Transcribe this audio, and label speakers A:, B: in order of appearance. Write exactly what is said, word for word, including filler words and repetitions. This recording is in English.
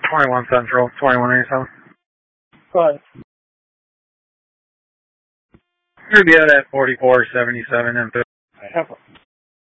A: twenty-one Central, twenty-one eighty-seven.
B: Go ahead.
A: You're good at forty-four seventy-seven and fifty.
B: I have